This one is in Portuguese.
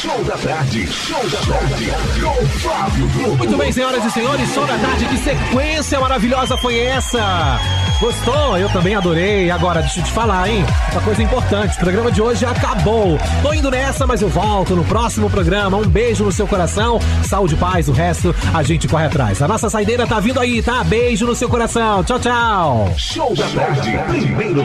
Show da tarde com Flávio Bruno. Muito bem, senhoras e senhores, Show da Tarde, que sequência maravilhosa foi essa? Gostou? Eu também adorei. Agora, deixa eu te falar, hein? Uma coisa importante, o programa de hoje acabou. Tô indo nessa, mas eu volto no próximo programa. Um beijo no seu coração, saúde, paz, o resto a gente corre atrás. A nossa saideira tá vindo aí, tá? Beijo no seu coração. Tchau, tchau. Show da tarde, primeiro